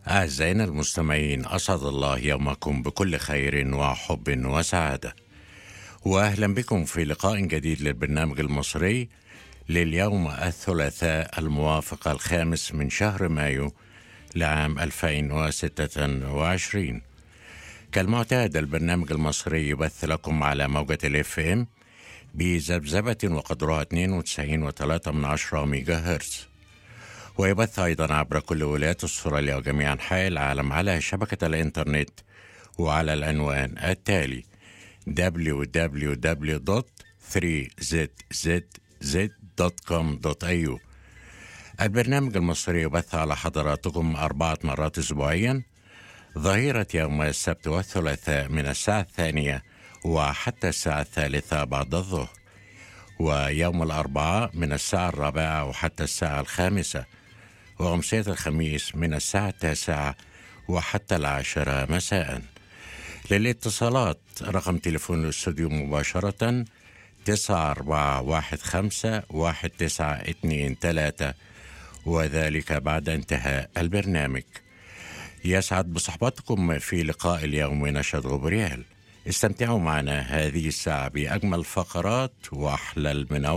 أعزائنا المستمعين، أسعد الله يومكم بكل خير وحب وسعادة، وأهلا بكم في لقاء جديد للبرنامج المصري لليوم الثلاثاء الموافق 5 من شهر مايو لعام 2026. كالمعتاد البرنامج المصري يبث لكم على موجة الFM بذبذبة وقدرها 92.3 ميجا هرتز، ويبث أيضا عبر كل ولايات استراليا وجميع أنحاء العالم على شبكة الإنترنت وعلى العنوان التالي www.3zzz.com.au. البرنامج المصري يبث على حضراتكم 4 مرات أسبوعيا، ظهيرة يوم السبت والثلاثاء من الساعة 2 وحتى الساعة 3 بعد الظهر، ويوم الأربعاء من الساعة 4 وحتى الساعة 5، وأمسية الخميس من الساعة 9 وحتى 10 مساء. للاتصالات رقم تليفون الاستوديو مباشرة 94151923، وذلك بعد انتهاء البرنامج. يسعد بصحبتكم في لقاء اليوم نشد غبريال. استمتعوا معنا هذه الساعة بأجمل فقرات وأحلى المنوعات.